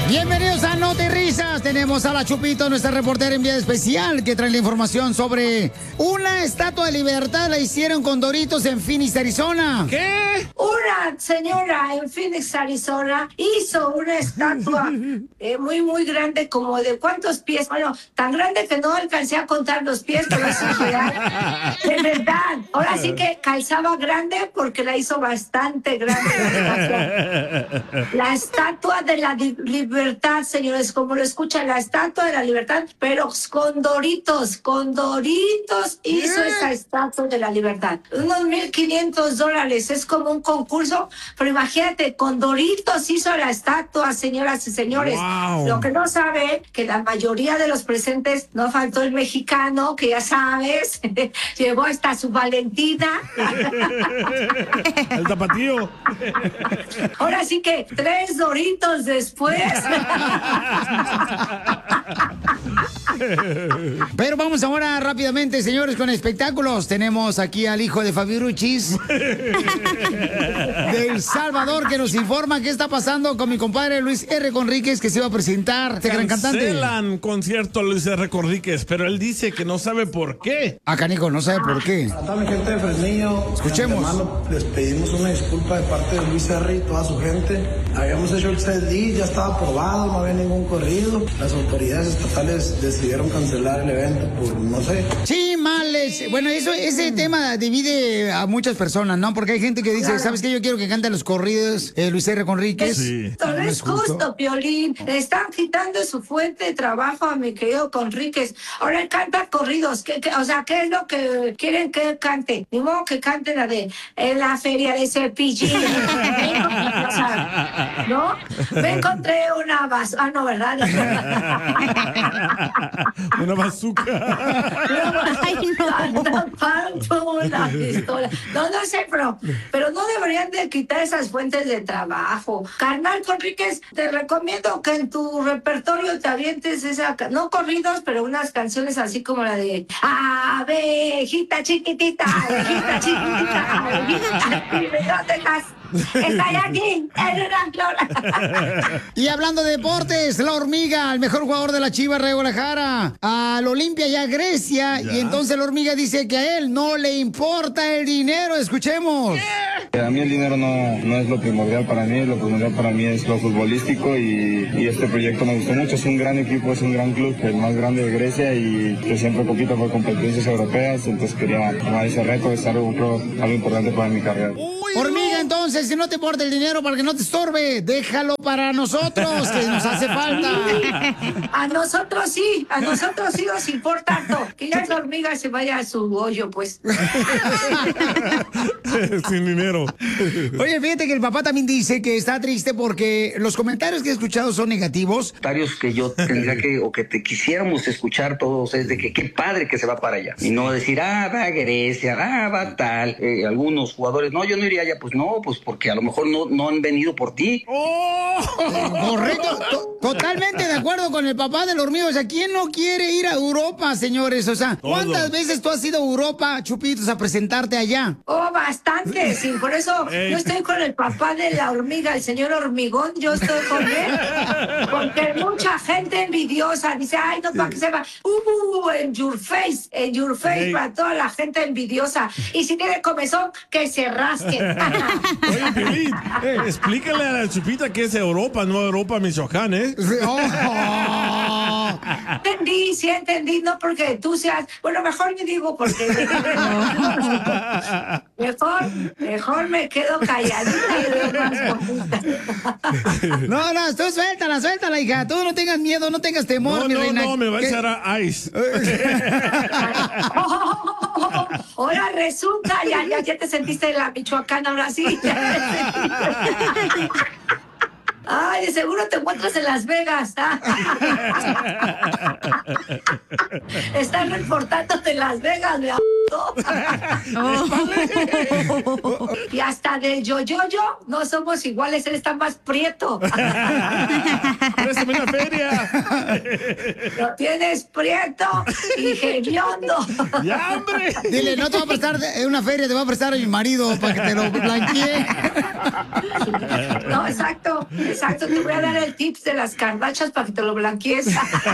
Bienvenidos a Noti Risas. Tenemos a la Chupito, nuestra reportera enviada especial, que trae la información sobre una estatua de libertad. La hicieron con Doritos en Phoenix, Arizona. ¿Qué? Una señora en Phoenix, Arizona, hizo una estatua muy grande, como de ¿cuántos pies? Bueno, tan grande que no alcancé a contar los pies, pero eso es real. De verdad. Ahora sí que calzaba grande porque la hizo bastante grande. La estatua de la libertad, señores, como lo escuchan, la estatua de la libertad, pero con Doritos hizo esa estatua de la libertad. Unos $1,500, es como un concurso, pero imagínate, con Doritos hizo la estatua, señoras y señores. Wow. Lo que no sabe, que la mayoría de los presentes, no faltó el mexicano, que ya sabes, llevó hasta su Valentina. El tapatío. Ahora sí que 3 Doritos después. Pero vamos ahora rápidamente, señores, con espectáculos. Tenemos aquí al hijo de Fabiruchis de El Salvador, que nos informa qué está pasando con mi compadre Luis R. Conríquez, que se iba a presentar, este gran cantante. Cancelan concierto Luis R. Conríquez, pero él dice que no sabe por qué. Ah, canijo, no sabe por qué. A toda mi gente de Fresnillo, escuchemos. Les pedimos una disculpa de parte de Luis R. y toda su gente. Habíamos hecho el set list, ya estaba aprobado, no había ningún corrido. Las autoridades estatales decidieron cancelar el evento por, no sé. Sí, males. Bueno, ese tema divide a muchas personas, ¿no? Porque hay gente que dice, ¿sabes qué? Yo quiero que cante los corridos Luis R. Conríquez. Sí. No es justo, Piolín. Le están quitando su fuente de trabajo a mi querido Conríquez. Ahora él canta corridos. O sea, ¿qué es lo que quieren que cante? Ni modo que cante la de en la feria de Cepillín. O sea, ¿no? Me encontré una vaso. Ah, no, ¿verdad? Una bazooka. Una pistola. No sé, pero no deberían de quitar esas fuentes de trabajo. Carnal Conríquez, te recomiendo que en tu repertorio te avientes no corridos, pero unas canciones así como la de abejita chiquitita, abejita chiquitita, abejita, ¿dónde estás? Estoy aquí, en una flor. Y hablando de deportes, la Hormiga, el mejor jugador de la Chivas de Guadalajara, al Olimpia y a Grecia. ¿Ya? Y entonces la Hormiga dice que a él no le importa el dinero. Escuchemos. A mí el dinero no es lo primordial para mí, lo primordial para mí es lo futbolístico y este proyecto me gustó mucho. Es un gran equipo, es un gran club, el más grande de Grecia y que siempre compito por competencias europeas, entonces quería tomar ese reto, es algo importante para mi carrera. Hormiga, entonces, si no te importa el dinero para que no te estorbe, déjalo para nosotros, que nos hace falta. A nosotros sí nos importa todo. Que ya la Hormiga se vaya a su hoyo, pues. Sin dinero. Oye, fíjate que el papá también dice que está triste porque los comentarios que he escuchado son negativos. Comentarios que yo tendría que, o que te quisiéramos escuchar todos, es de que qué padre que se va para allá. Y no decir, va a Grecia, va tal. Algunos jugadores, no, yo no iría allá, pues no, pues porque a lo mejor no han venido por ti. ¡Oh! Correcto, totalmente de acuerdo con el papá del Hormiga. O sea, ¿quién no quiere ir a Europa, señores? O sea, ¿cuántas veces tú has ido a Europa, Chupitos, a presentarte allá? Oh, bastante, sí, por eso yo estoy con el papá de la Hormiga, el señor Hormigón, yo estoy con él, porque mucha gente envidiosa dice, ay, no, para que se va, en your face, para toda la gente envidiosa, y si tiene comezón, que se rasque. Oye, Piolín, explícale a la Chupita que es Europa, no Europa, Michoacán, ¿eh? Entendí, no porque tú seas, bueno, mejor me digo porque mejor me quedo calladita y veo más bonita. No, tú suéltala, hija, tú no tengas miedo, no tengas temor, mi reina. No, me va a echar a ice. Ahora resulta, ya te sentiste la Michoacán, ahora sí. Ay, de seguro te encuentras en Las Vegas. Están reportándote en Las Vegas, mi amor. Y hasta de yo no somos iguales, él está más prieto. ¡Préstame una feria! Lo tienes prieto y hediondo. ¡Ya, hombre! Dile, no te va a prestar una feria, te va a prestar a mi marido para que te lo blanquee. No, exacto. Te voy a dar el tips de las cardachas para que te lo blanquees.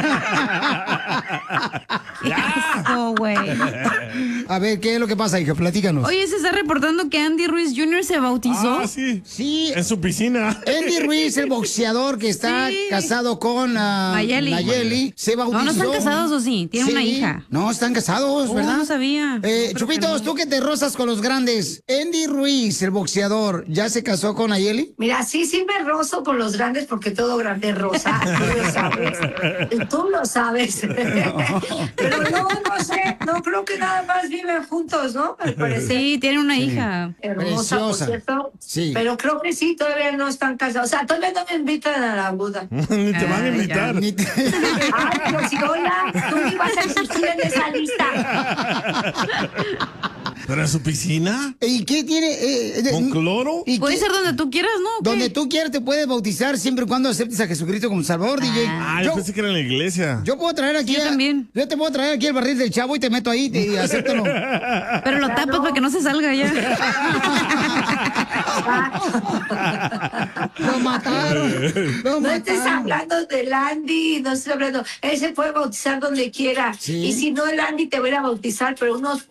¡Qué asco, güey! A ver, ¿qué es lo que pasa, hija? Platícanos. Oye, se está reportando que Andy Ruiz Jr. se bautizó. Ah, sí. Sí. En su piscina. Andy Ruiz, el boxeador que está casado con Nayeli, se bautizó. No están casados, ¿o sí? Tiene una hija. No, están casados, ¿verdad? No sabía. Chupitos, tú que te rozas con los grandes. Andy Ruiz, el boxeador, ¿ya se casó con Nayeli? Mira, sí me rozo con los grandes porque todo grande es rosa. Tú lo sabes. Tú lo sabes. Pero no sé. No creo que nada más viven juntos, ¿no? Al parecer. Sí, tienen una hija. Hermosa, preciosa. por cierto. Sí. Pero creo que sí, todavía no están casados. O sea, todavía no me invitan a la boda. Ni te van a invitar. Ni te- Ay, pero si hola, tú ni vas a existir en esa lista. ¿Pero en su piscina? ¿Y qué tiene? ¿Con cloro? ¿Y Puede qué? ser donde tú quieras, ¿no? ¿O qué? Donde tú quieras te puedes bautizar siempre y cuando aceptes a Jesucristo como Salvador, DJ. Ah, yo pensé que era en la iglesia. Yo puedo traer aquí. Yo también. Yo te puedo traer aquí el barril del Chavo y te meto ahí y acéptalo. Pero lo tapas para que no se salga ya. Lo mataron. Lo No estés mataron. hablando del Andy, no estés hablando. Él se puede bautizar donde quiera. Sí. Y si no, el Andy te va a ir a bautizar, pero unos.